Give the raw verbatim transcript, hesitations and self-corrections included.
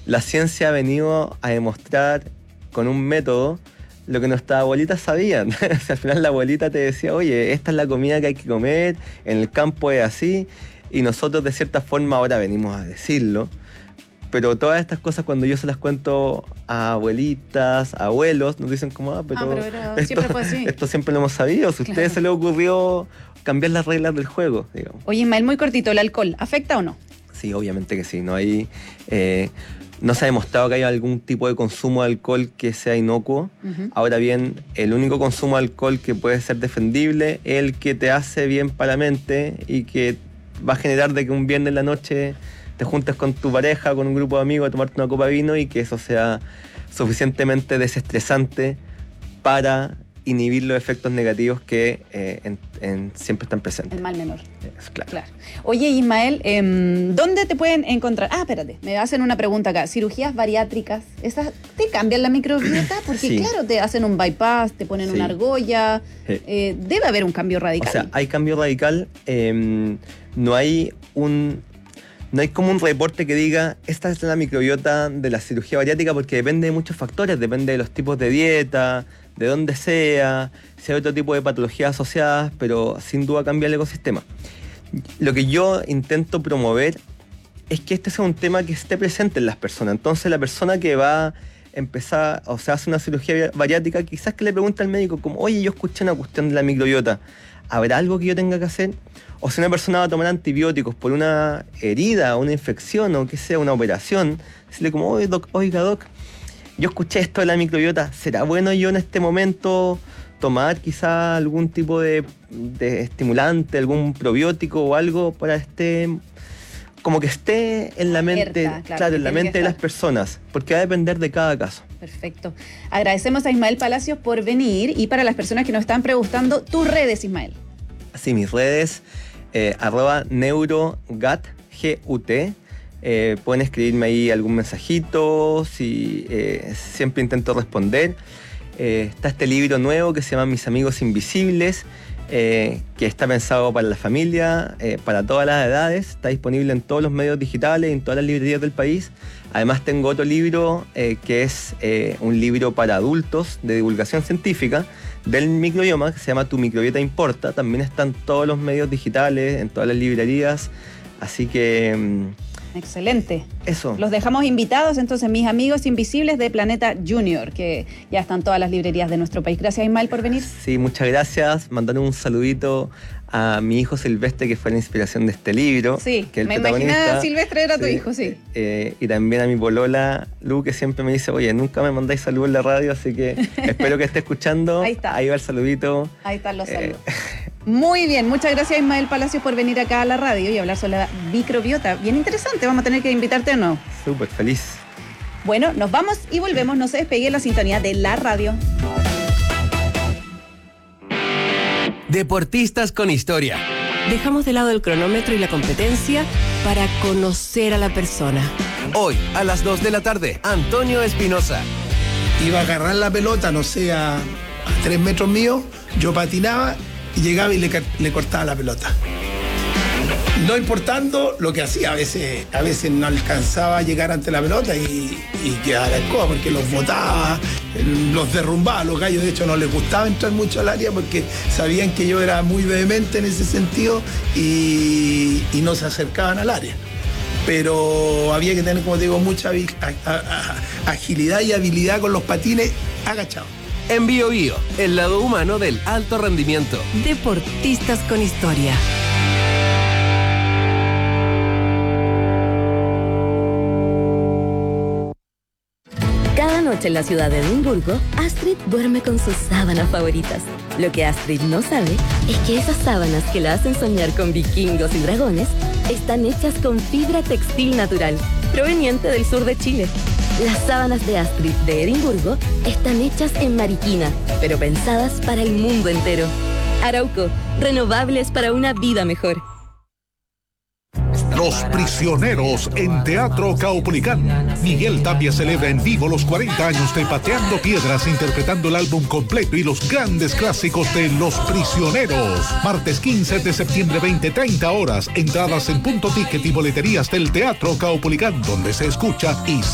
la ciencia ha venido a demostrar con un método lo que nuestras abuelitas sabían. O sea, al final la abuelita te decía, oye, esta es la comida que hay que comer, en el campo es así, y nosotros de cierta forma ahora venimos a decirlo. Pero todas estas cosas, cuando yo se las cuento a abuelitas, a abuelos, nos dicen como, ah, pero, ah, pero era, esto, siempre fue así. Esto siempre lo hemos sabido. Si a ustedes se les ocurrió cambiar las reglas del juego, digamos. Oye, Ismael, muy cortito, ¿el alcohol afecta o no? Sí, obviamente que sí. No hay, eh, no se ha demostrado que haya algún tipo de consumo de alcohol que sea inocuo. Uh-huh. Ahora bien, el único consumo de alcohol que puede ser defendible es el que te hace bien para la mente y que va a generar de que un viernes en la noche te juntes con tu pareja, con un grupo de amigos a tomarte una copa de vino y que eso sea suficientemente desestresante para inhibir los efectos negativos que eh, en, en, siempre están presentes. El mal menor. Es claro. claro. Oye, Ismael, eh, ¿dónde te pueden encontrar? Ah, espérate, me hacen una pregunta acá. ¿Cirugías bariátricas? ¿Esas te cambian la microbiota? Porque sí. Claro, te hacen un bypass, te ponen sí. una argolla. Sí. Eh, debe haber un cambio radical. O sea, hay cambio radical. Eh, no hay un... No hay como un reporte que diga, esta es la microbiota de la cirugía bariátrica, porque depende de muchos factores, depende de los tipos de dieta, de dónde sea, si hay otro tipo de patologías asociadas, pero sin duda cambia el ecosistema. Lo que yo intento promover es que este sea un tema que esté presente en las personas. Entonces la persona que va a empezar, o sea, hace una cirugía bariátrica, quizás que le pregunte al médico como, oye, yo escuché una cuestión de la microbiota, ¿habrá algo que yo tenga que hacer? O si una persona va a tomar antibióticos por una herida, una infección o que sea una operación, decirle como, oye, doc, oiga, doc, yo escuché esto de la microbiota, ¿será bueno yo en este momento tomar quizá algún tipo de, de estimulante, algún probiótico o algo para este, como que esté en la mente, Alerta, claro, claro en la mente de las personas, porque va a depender de cada caso. Perfecto. Agradecemos a Ismael Palacios por venir y para las personas que nos están preguntando, tus redes, Ismael. Sí, mis redes, eh, arroba neurogut, G U T. Eh, pueden escribirme ahí algún mensajito, si, eh, siempre intento responder. Eh, está este libro nuevo que se llama Mis Amigos Invisibles, eh, que está pensado para la familia, eh, para todas las edades. Está disponible en todos los medios digitales, en todas las librerías del país. Además tengo otro libro eh, que es eh, un libro para adultos de divulgación científica del microbioma, que se llama Tu Microbiota Importa. También están todos los medios digitales, en todas las librerías. Así que... Excelente. Eso. Los dejamos invitados, entonces, mis amigos invisibles de Planeta Junior, que ya están todas las librerías de nuestro país. Gracias, Ismael, por venir. Sí, muchas gracias. Mandar un saludito a mi hijo Silvestre, que fue la inspiración de este libro. Sí, que el me imaginaba Silvestre era sí, tu hijo, sí. Eh, y también a mi polola, Lu, que siempre me dice, oye, nunca me mandáis saludos en la radio, así que espero que esté escuchando. Ahí está. Ahí va el saludito. Ahí están los saludos. Eh, Muy bien, muchas gracias, Ismael Palacios, por venir acá a la radio y hablar sobre la microbiota. Bien interesante, vamos a tener que invitarte o no. Súper feliz. Bueno, nos vamos y volvemos, no se despegue la sintonía de la radio. Deportistas con historia. Dejamos de lado el cronómetro y la competencia para conocer a la persona. Hoy, a las dos de la tarde, Antonio Espinosa. Iba a agarrar la pelota, no sé, a, a tres metros mío, yo patinaba y llegaba y le, le cortaba la pelota. No importando lo que hacía, a veces, a veces no alcanzaba a llegar ante la pelota y, y quedaba la escoba porque los botaba, los derrumbaba. A los gallos, de hecho, no les gustaba entrar mucho al área porque sabían que yo era muy vehemente en ese sentido y, y no se acercaban al área. Pero había que tener, como te digo, mucha agilidad y habilidad con los patines agachados. En Bio Bio, el lado humano del alto rendimiento. Deportistas con historia. Cada noche en la ciudad de Edimburgo, Astrid duerme con sus sábanas favoritas. Lo que Astrid no sabe es que esas sábanas que la hacen soñar con vikingos y dragones están hechas con fibra textil natural, proveniente del sur de Chile. Las sábanas de Astrid de Edimburgo están hechas en Mariquina, pero pensadas para el mundo entero. Arauco, renovables para una vida mejor. Los Prisioneros en Teatro Caupolicán. Miguel Tapia celebra en vivo los cuarenta años de Pateando Piedras, interpretando el álbum completo y los grandes clásicos de Los Prisioneros. Martes quince de septiembre, veinte treinta horas. Entradas en Punto Ticket y boleterías del Teatro Caupolicán, donde se escucha y